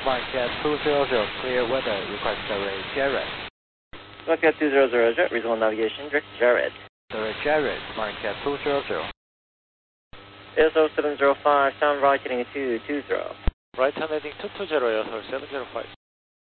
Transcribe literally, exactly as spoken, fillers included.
Marquette two zero zero, clear weather, request Surrey Jared. Marquette two zero zero, Jet, reasonable navigation, direct Jared. Surrey Jared, Marquette two zero zero. A S O seven zero five, sound right heading two two zero. Right hand heading two two zero, A S O seven zero five.